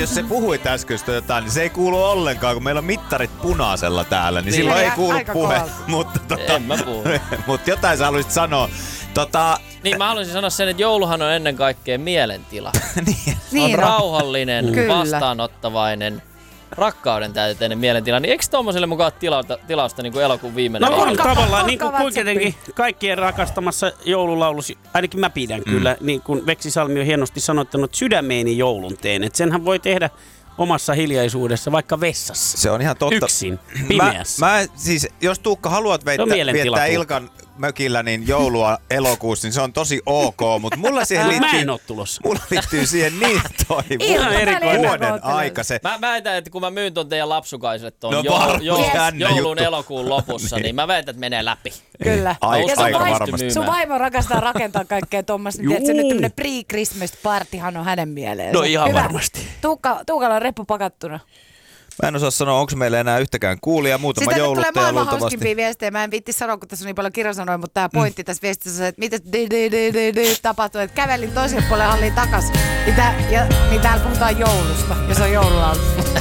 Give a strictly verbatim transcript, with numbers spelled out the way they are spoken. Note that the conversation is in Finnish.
Jos se puhuit äskeistä jotain, niin se ei kuulu ollenkaan, kun meillä on mittarit punaisella täällä, niin, niin. silloin Ei, ei kuulu aika puhe. kovalta. Mutta tota, En mä puhu. Mutta jotain sä haluaisit sanoa. Tota, Niin mä haluaisin sanoa sen, että jouluhan on ennen kaikkea mielentila. niin. Niin on on. rauhallinen, Kyllä. vastaanottavainen, rakkauden täyteinen mielentila. Niin eikö tommoselle mukaan tilausta, tilausta niin kuin elokuun viimeinen? No on Olka- tavallaan, niin kuin olka kuitenkin kaikkien rakastamassa joululaulussa, ainakin mä pidän mm. kyllä, niin kuin Veksi Salmi on hienosti sanottanut, sydämeeni joulun teen. Että senhän voi tehdä omassa hiljaisuudessa, vaikka vessassa. Se on ihan totta. Yksin, pimeässä. Mä, mä siis, jos Tuukka haluat veittää, viettää Ilkan mökillä niin joulua elokuussa, niin se on tosi ok, mutta mulla siihen Mä liittyy, en oo tulossa. mulla liittyy siihen niin toi Ihan vuoden, erikoinen. vuoden aika se. Mä väitän, että kun mä myyn ton teidän lapsukaiselle ton No joulu, varmasti, joulu, jännä joulun juttu. elokuun lopussa, niin. niin mä väitän, että menee läpi. Kyllä. Ai- Ja sun aika vaimo- varmasti. Sun vaimo rakastaa rakentaa kaikkea tommasta, niin Juu. tiedätkö, nyt tämmönen pre-Christmas partihan on hänen mieleen. No ihan Hyvä. varmasti. Tuukka, Tuukalla on reppu pakattuna. Mä en osaa sanoa, onko meillä enää yhtäkään kuulijaa, muutama Sitä nyt tulee jouluttaja maailman luultavasti. hauskimpia viestejä. Mä en viitti sanoa, kun tässä on niin paljon kirjasanoja, mutta tää pointti tässä viestissä on, että mitä di- di- di- di- di- tapahtuu. Että kävelin toiselle puolelle halliin takas, niin, tää, ja, niin täällä puhutaan joulusta, ja se on joululaulu.